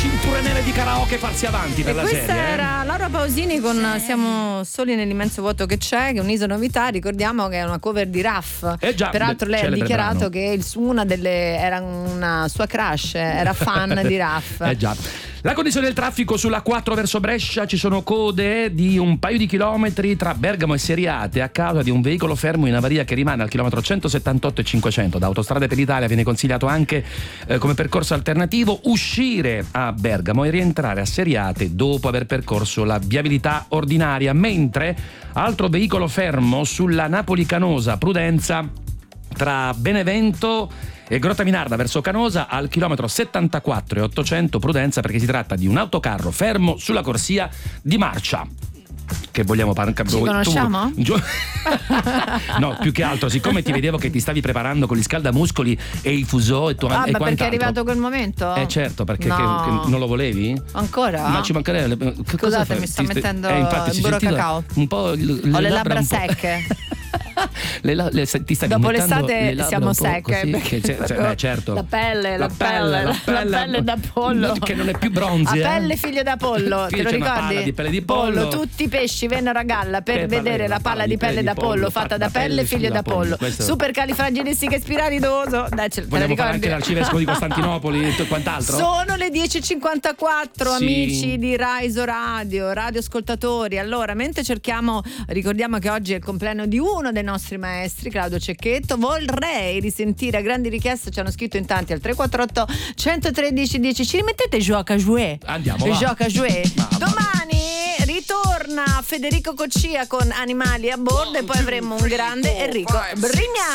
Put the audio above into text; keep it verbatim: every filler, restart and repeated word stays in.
cinture nere di karaoke farsi avanti per e la questa serie. era eh? Laura Pausini con Siamo soli nell'immenso vuoto che c'è, che è un'isola novità. Ricordiamo che è una cover di Raff. Eh già, peraltro lei ha dichiarato che il, una delle era una sua crush, era fan di Raff. Eh già. La condizione del traffico sulla quattro verso Brescia: ci sono code di un paio di chilometri tra Bergamo e Seriate a causa di un veicolo fermo in avaria che rimane al chilometro centosettantotto e cinquecento. Da Autostrade per l'Italia viene consigliato anche eh, come percorso alternativo uscire a Bergamo e rientrare a Seriate dopo aver percorso la viabilità ordinaria, mentre altro veicolo fermo sulla Napoli-Canosa Prudenza tra Benevento e Grottaminarda verso Canosa al chilometro settantaquattro e ottocento Prudenza, perché si tratta di un autocarro fermo sulla corsia di marcia. Che vogliamo parlare? Ci conosciamo? Tu... No, più che altro, siccome ti vedevo che ti stavi preparando con gli scaldamuscoli e il fuso e tu ah, e ma quant'altro. perché è arrivato quel momento? Eh certo, perché no. che, che non lo volevi? Ancora? Ma ci mancherebbe. Scusate, mi sto ti, mettendo eh, infatti, il burro cacao. Un po' le ho le labbra, labbra secche. Le, le, ti stai dopo l'estate siamo secche così, che, cioè, eh, certo. la pelle la, la pelle, pelle la, la pelle da pollo che non è più bronzi, la eh? pelle figlio da pollo, te lo ricordi? Di pelle di pollo. pollo tutti i pesci vennero a galla per, per vedere la palla di pelle, pelle da pollo, pollo fatta da pelle figlio da pollo, pollo. Supercalifragilistichespiralidoso. Dai, ce, vogliamo fare anche l'arcivescovo di Costantinopoli e quant'altro? Sono le dieci e cinquantaquattro, sì. Amici di Raiso Radio, radioascoltatori. Allora, mentre cerchiamo, ricordiamo che oggi è il compleanno di uno dei nostri maestri, Claudio Cecchetto. Vorrei risentire, a grandi richieste ci hanno scritto in tanti al tre quattro otto centotredici dieci. Ci rimettete Gioca a Jouer? Andiamo, Gioca a Jouer. Va, va. Domani ritorna Federico Coccia con Animali a bordo e poi avremo un grande Enrico Brignani.